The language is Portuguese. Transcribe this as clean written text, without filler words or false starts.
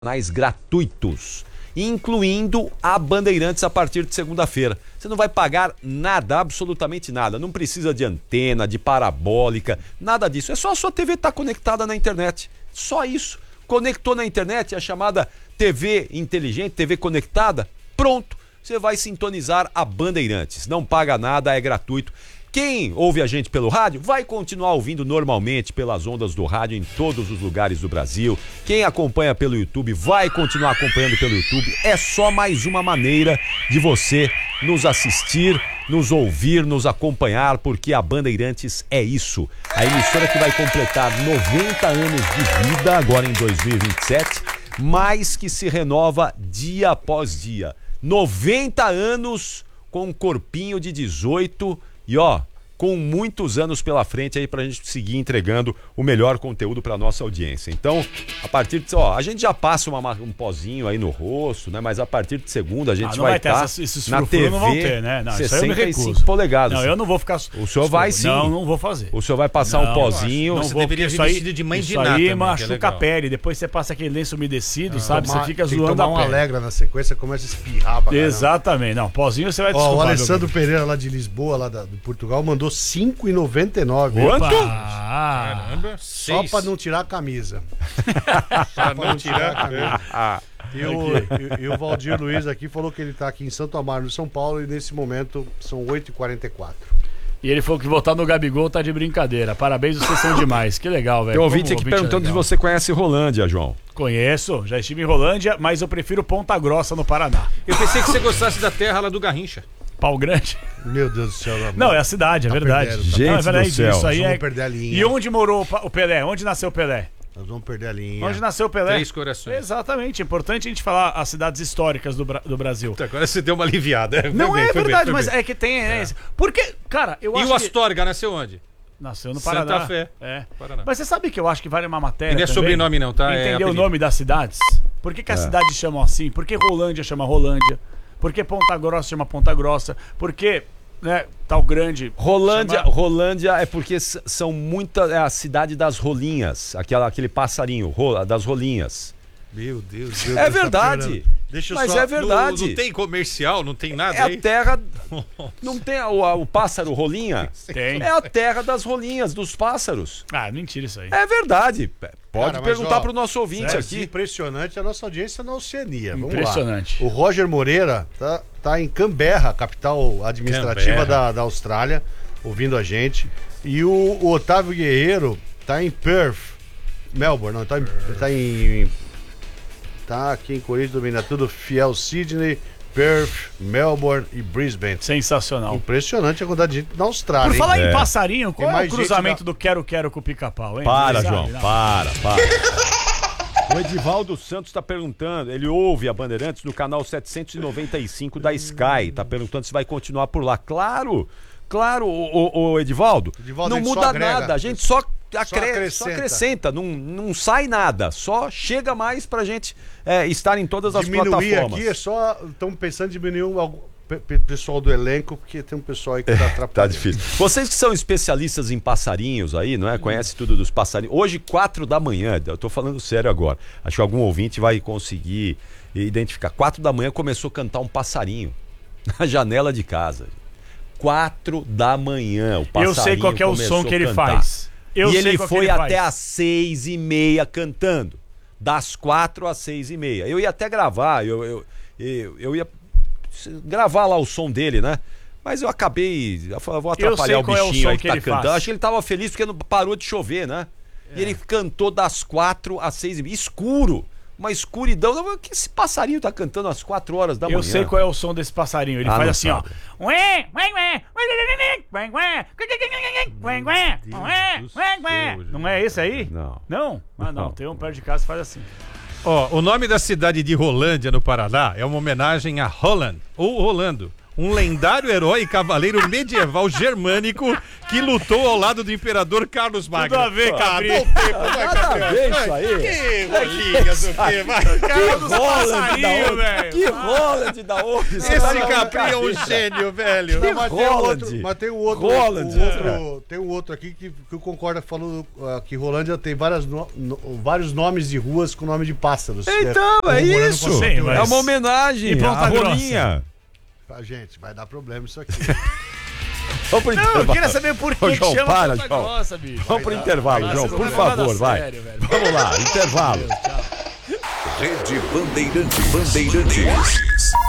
canais gratuitos, incluindo a Bandeirantes a partir de segunda-feira. Você não vai pagar nada, absolutamente nada. Não precisa de antena, de parabólica, nada disso. É só a sua TV estar conectada na internet. Só isso. Conectou na internet, a chamada TV inteligente, TV conectada, pronto. Você vai sintonizar a Bandeirantes. Não paga nada, é gratuito. Quem ouve a gente pelo rádio vai continuar ouvindo normalmente pelas ondas do rádio em todos os lugares do Brasil. Quem acompanha pelo YouTube vai continuar acompanhando pelo YouTube. É só mais uma maneira de você nos assistir, nos ouvir, nos acompanhar, porque a Bandeirantes é isso. A emissora que vai completar 90 anos de vida agora em 2027, mas que se renova dia após dia. 90 anos com um corpinho de 18 e com muitos anos pela frente aí pra gente seguir entregando o melhor conteúdo pra nossa audiência. Então, a partir de... a gente já passa um pozinho aí no rosto, né? Mas a partir de segunda a gente vai estar na TV, não vão ter, né? Não, 65 polegadas. Não, eu não vou ficar... O senhor vai sim. Não vou fazer. O senhor vai passar um pozinho. Não você vou, deveria vir vestido de mãe de nata. Isso aí também, machuca a pele. Depois você passa aquele lenço umedecido, sabe? Você fica tem zoando que tomar a pele. uma Alegra na sequência, começa a espirrar pra Exatamente. Não, pozinho você vai desculpar. O Alessandro Pereira lá de Lisboa, lá do Portugal, mandou R$5,99. Quanto? Caramba, Só pra não tirar a camisa. Pra não tirar a camisa. E o Valdir Luiz aqui falou que ele tá aqui em Santo Amaro, São Paulo, e nesse momento são 8h44. E ele falou que votar no Gabigol tá de brincadeira. Parabéns, vocês são demais. Que legal, velho. Tem um ouvinte aqui perguntando se você conhece Rolândia, João. Conheço, já estive em Rolândia, mas eu prefiro Ponta Grossa, no Paraná. Eu pensei que você gostasse da terra lá do Garrincha. Pau Grande. Meu Deus do céu. Não, é a cidade, é verdade. perdendo, Gente Não, é verdade, do céu. isso aí Vamos perder a linha. E onde morou o Pelé? Onde nasceu o Pelé? Nós vamos perder a linha. Onde nasceu o Pelé? 3 corações. Exatamente, é importante a gente falar as cidades históricas do Brasil. Agora você deu uma aliviada. Não Foi é bem, verdade, foi mas bem. é que tem... Porque, cara, eu E acho o Astorga nasceu onde? Nasceu no Santa Paraná. Fé. É. Paraná. Mas você sabe que eu acho que vale uma matéria E não é também? sobrenome não, tá? É Entender o apelido. nome das cidades? Por que as cidades chamam assim? Por que Rolândia chama Rolândia? Por que Ponta Grossa chama Ponta Grossa? Por que, né, Tal Grande... Rolândia é porque são muitas... É a cidade das rolinhas. Aquele passarinho, das rolinhas. Meu Deus. É verdade. Deixa eu Mas só... é verdade. Não tem comercial, não tem nada É aí? a terra... Não tem o pássaro rolinha? Tem. É a terra das rolinhas, dos pássaros. Ah, mentira isso aí. É verdade. Pode Cara, mas, perguntar pro nosso ouvinte aqui. Impressionante a nossa audiência na Oceania. Vamos Impressionante. lá. O Roger Moreira tá em Canberra, capital administrativa da Austrália, ouvindo a gente. E o Otávio Guerreiro tá em Perth, Melbourne. Não, tá aqui em Corinthians, domina tudo. Fiel Sydney, Perth, Melbourne e Brisbane. Sensacional. Impressionante a quantidade de gente na Austrália. Por falar hein? em passarinho, qual Tem é o mais gente cruzamento do quero-quero com o pica-pau, hein? Para, Você sabe, João, não? para. O Edivaldo Santos está perguntando, ele ouve a Bandeirantes no canal 795 da Sky, está perguntando se vai continuar por lá. Claro, o Edivaldo, Edivaldo, a não gente muda só agrega. nada, a gente só acrescenta. acrescenta, não sai nada, só chega mais pra gente estar em todas as Diminuir plataformas. aqui é só... Estamos pensando em diminuir pessoal do elenco, porque tem um pessoal aí que tá atrapalhando. Tá difícil. Vocês que são especialistas em passarinhos aí, não é? Conhece tudo dos passarinhos. Hoje, 4 da manhã, eu tô falando sério agora. Acho que algum ouvinte vai conseguir identificar. 4 da manhã começou a cantar um passarinho na janela de casa. 4 da manhã, o passarinho. Eu sei qual que é o som que ele cantar. faz. E ele foi até às 6h30 cantando. Das 4 às 6h30. Eu ia até gravar, eu ia gravar lá o som dele, né? Mas eu acabei... Eu falei, vou atrapalhar o bichinho aí que tá cantando. Acho que ele tava feliz porque não parou de chover, né? E ele cantou das 4 às 6h30. Escuro. Uma escuridão. Que esse passarinho tá cantando às 4 horas da manhã? Eu sei qual é o som desse passarinho. Ele faz assim, sabe. ó. Não é esse aí? Não. Não? Ah, não. Tem um perto de casa que faz assim. Ó, o nome da cidade de Rolândia, no Paraná, é uma homenagem a Holland, ou Rolando, um lendário herói e cavaleiro medieval germânico que lutou ao lado do imperador Carlos Magno. Tudo a ver, Cabrinho. Nada a ver isso aí. Que rolinhas, o quê? Vai. Cara dos Roland passarinhos, da velho. Que Roland da onde? Esse Capri é um gênio, velho. Não, mas tem Roland. outro, mas tem um outro, Roland. tem um outro aqui que o Concorda falou que Rolândia tem vários nomes de ruas com nome de pássaros. Então, é corroborando isso. com a sua Sim, teoria. É uma homenagem E Ponta à Grossa? rolinha. Gente, vai dar problema isso aqui. Vamos pro Não, eu intervalo. queria saber por Ô, que João, chama para, Ponta João. Grossa, bicho. Vamos pro intervalo, João, por favor, vai. Vamos lá, intervalo. Rede Bandeirantes.